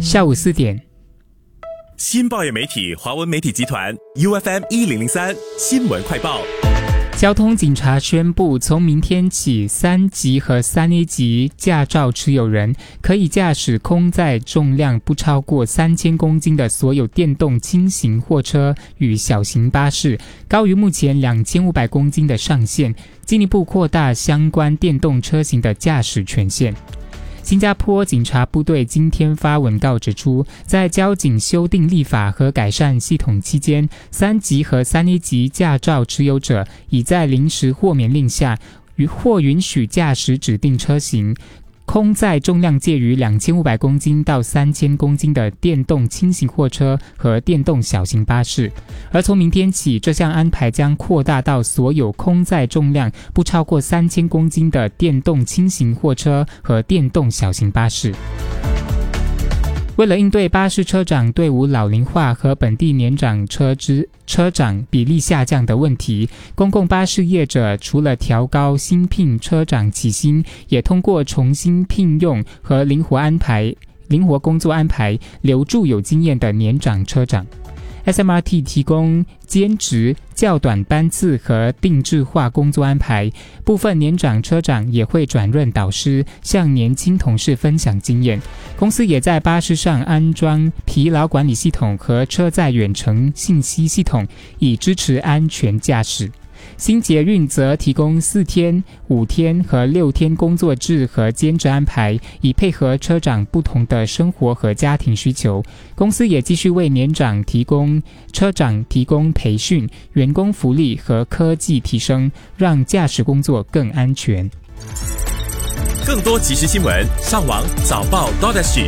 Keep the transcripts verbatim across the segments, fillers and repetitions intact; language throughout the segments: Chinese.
下午四点， 新报业媒体华文媒体集团 U F M 一零零三新闻快报。 交通警察宣布，从明天起，三级和三 A 级驾照持有人可以驾驶空载重量不超过三千公斤的所有电动轻型货车与小型巴士，高于目前两千五百公斤的上限，进一步扩大相关电动车型的驾驶权限。新加坡警察部队今天发文告指出，在交警修订立法和改善系统期间，三级和三 A 级驾照持有者已在临时豁免令下或允许驾驶指定车型空载重量介于两千五百公斤到三千公斤的电动轻型货车和电动小型巴士。而从明天起，这项安排将扩大到所有空载重量不超过三千公斤的电动轻型货车和电动小型巴士。为了应对巴士车长队伍老龄化和本地年长车之车长比例下降的问题，公共巴士业者除了调高新聘车长起薪，也通过重新聘用和灵活安排、灵活工作安排，留住有经验的年长车长。S M R T 提供兼职、较短班次和定制化工作安排，部分年长车长也会转任导师，向年轻同事分享经验。公司也在巴士上安装疲劳管理系统和车载远程信息系统，以支持安全驾驶。新捷运则提供四天、五天和六天工作制和兼职安排，以配合车长不同的生活和家庭需求。公司也继续为年长提供车长提供培训、员工福利和科技提升，让驾驶工作更安全。 更多即时新闻，上网早报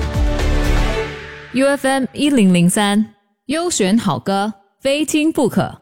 .sg。 U F M 一零零三优选好歌，非听不可。